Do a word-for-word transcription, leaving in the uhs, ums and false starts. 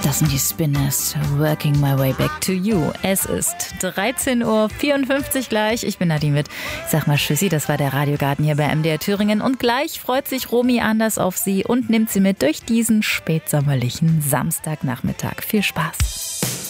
Das sind die Spinners, Working My Way Back to You. Es ist dreizehn Uhr vierundfünfzig gleich. Ich bin Nadine Witt. Ich sag mal Tschüssi, das war der Radiogarten hier bei M D R Thüringen. Und gleich freut sich Romy Anders auf Sie und nimmt Sie mit durch diesen spätsommerlichen Samstagnachmittag. Viel Spaß.